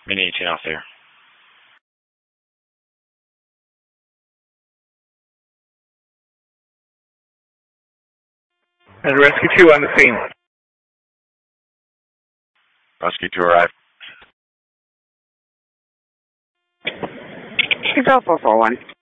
Mini 18 off there. And Rescue 2 on the scene. Rescue 2 arrived. Control 441.